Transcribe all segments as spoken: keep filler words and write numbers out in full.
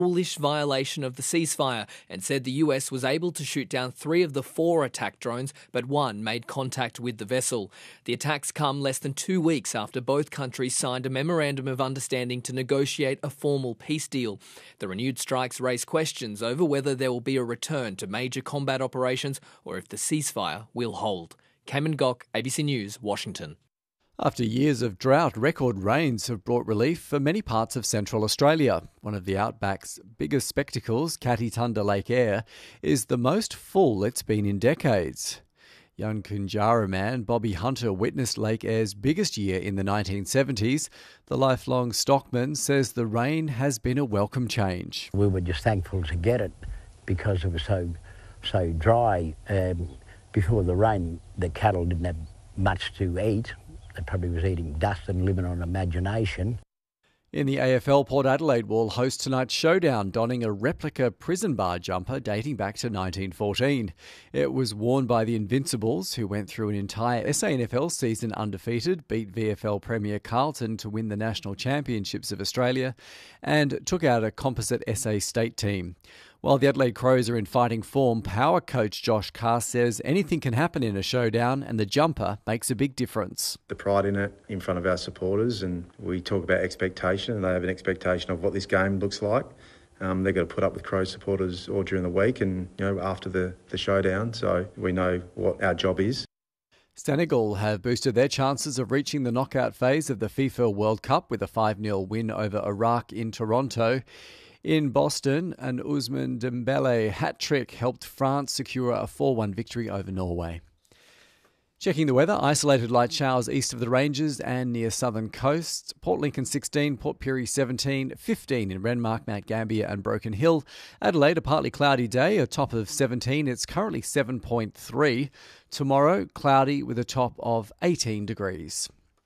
foolish violation of the ceasefire and said the U S was able to shoot down three of the four attack drones, but one made contact with the vessel. The attacks come less than two weeks after both countries signed a memorandum of understanding to negotiate a formal peace deal. The renewed strikes raise questions over whether there will be a return to major combat operations or if the ceasefire will hold. Cayman Gok, A B C News, Washington. After years of drought, record rains have brought relief for many parts of Central Australia. One of the Outback's biggest spectacles, Catitunda Lake Eyre, is the most full it's been in decades. Young Kunjara man Bobby Hunter witnessed Lake Eyre's biggest year in the nineteen seventies. The lifelong stockman says the rain has been a welcome change. We were just thankful to get it because it was so, so dry. Um, before the rain, the cattle didn't have much to eat. They probably was eating dust and living on imagination. In the A F L, Port Adelaide will host tonight's showdown, donning a replica prison bar jumper dating back to nineteen fourteen. It was worn by the Invincibles, who went through an entire S A N F L season undefeated, beat V F L Premier Carlton to win the National Championships of Australia, and took out a composite S A state team. While the Adelaide Crows are in fighting form, power coach Josh Carr says anything can happen in a showdown and the jumper makes a big difference. The pride in it in front of our supporters, and we talk about expectation, and they have an expectation of what this game looks like. Um, they've got to put up with Crows supporters all during the week and you know after the, the showdown, so we know what our job is. Senegal have boosted their chances of reaching the knockout phase of the FIFA World Cup with a five nil win over Iraq in Toronto. In Boston, an Ousmane Dembele hat-trick helped France secure a four one victory over Norway. Checking the weather, isolated light showers east of the ranges and near southern coasts. Port Lincoln sixteen, Port Pirie seventeen, fifteen in Renmark, Mount Gambier and Broken Hill. Adelaide, a partly cloudy day, a top of seventeen. It's currently seven point three. Tomorrow, cloudy with a top of eighteen degrees.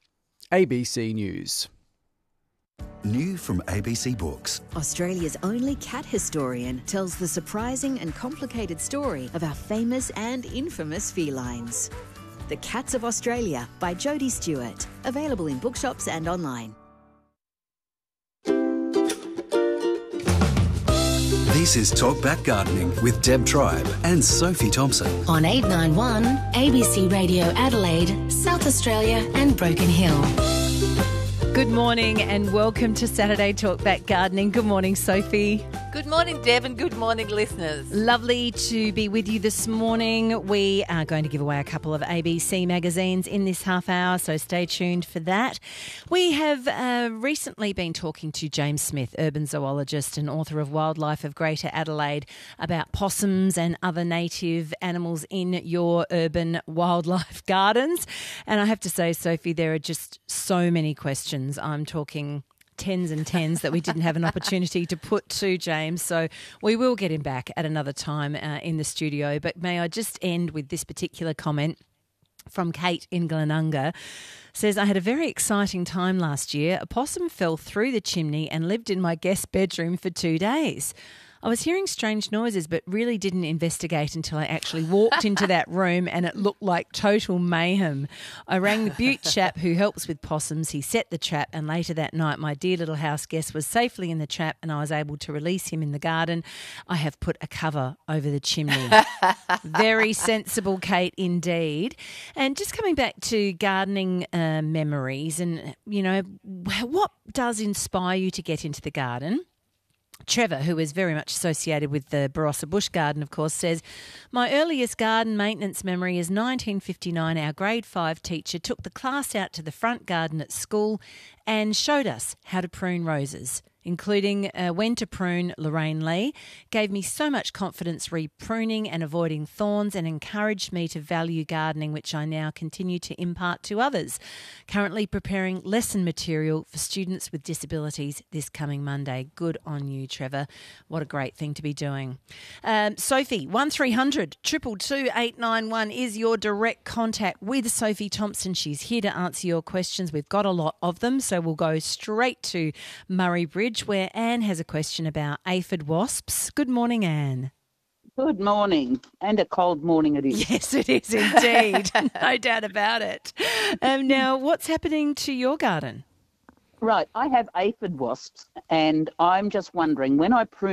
A B C News. New from A B C Books. Australia's only cat historian tells the surprising and complicated story of our famous and infamous felines. The Cats of Australia by Jodie Stewart. Available in bookshops and online. This is Talkback Gardening with Deb Tribe and Sophie Thompson. On eight nine one, A B C Radio Adelaide, South Australia and Broken Hill. Good morning and welcome to Saturday Talkback Gardening. Good morning, Sophie. Good morning, Deb, and good morning, listeners. Lovely to be with you this morning. We are going to give away a couple of A B C magazines in this half hour, so stay tuned for that. We have uh, recently been talking to James Smith, urban zoologist and author of Wildlife of Greater Adelaide, about possums and other native animals in your urban wildlife gardens. And I have to say, Sophie, there are just so many questions. I'm talking tens and tens that we didn't have an opportunity to put to James. So we will get him back at another time uh, in the studio. But may I just end with this particular comment from Kate in Glenunga. Says, I had a very exciting time last year. A possum fell through the chimney and lived in my guest bedroom for two days. I was hearing strange noises but really didn't investigate until I actually walked into that room and it looked like total mayhem. I rang the Butte chap who helps with possums. He set the trap and later that night my dear little house guest was safely in the trap and I was able to release him in the garden. I have put a cover over the chimney. Very sensible, Kate, indeed. And just coming back to gardening uh, memories and, you know, what does inspire you to get into the garden? Trevor, who is very much associated with the Barossa Bush Garden, of course, says, my earliest garden maintenance memory is nineteen fifty-nine. Our grade five teacher took the class out to the front garden at school and showed us how to prune roses, including uh, when to prune Lorraine Lee, gave me so much confidence re-pruning and avoiding thorns and encouraged me to value gardening, which I now continue to impart to others. Currently preparing lesson material for students with disabilities this coming Monday. Good on you, Trevor. What a great thing to be doing. Um, Sophie, one three hundred, two two two, eight nine one is your direct contact with Sophie Thompson. She's here to answer your questions. We've got a lot of them, so we'll go straight to Murray Bridge, where Anne has a question about aphid wasps. Good morning, Anne. Good morning, and a cold morning it is. Yes, it is indeed. No doubt about it. Um, now, what's happening to your garden? Right, I have aphid wasps, and I'm just wondering, when I prune